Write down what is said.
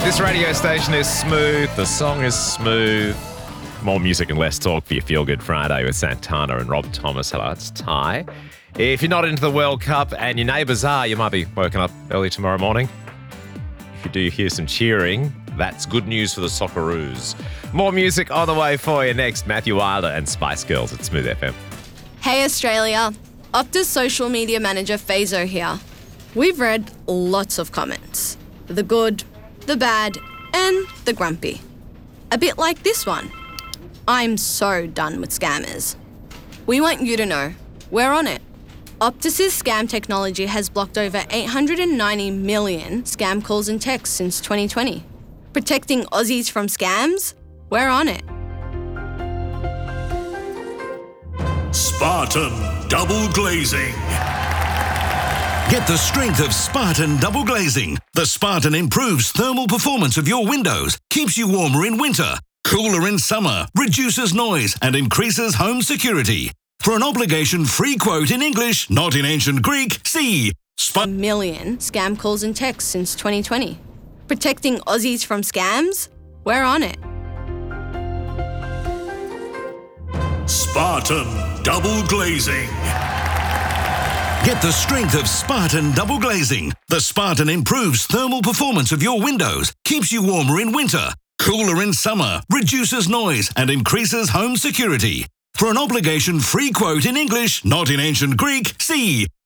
This radio station is smooth. The song is smooth. More music and less talk for your Feel Good Friday with Santana and Rob Thomas. Hello, it's Ty. If you're not into the World Cup and your neighbours are, you might be woken up early tomorrow morning. If you do hear some cheering, that's good news for the Socceroos. More music on the way for you next. Matthew Wilder and Spice Girls at Smooth FM. Hey Australia, Optus social media manager Fazo here. We've read lots of comments. The good, the bad, and the grumpy. A bit like this one. I'm so done with scammers. We want you to know, we're on it. Optus's scam technology has blocked over 890 million scam calls and texts since 2020. Protecting Aussies from scams? We're on it. Spartan Double Glazing. Get the strength of Spartan Double Glazing. The Spartan improves thermal performance of your windows, keeps you warmer in winter, cooler in summer, reduces noise and increases home security. For an obligation-free quote in English, not in ancient Greek, see million scam calls and texts since 2020. Protecting Aussies from scams? We're on it. Spartan Double Glazing. Get the strength of Spartan Double Glazing. The Spartan improves thermal performance of your windows, keeps you warmer in winter, cooler in summer, reduces noise and increases home security. For an obligation-free quote in English, not in ancient Greek, see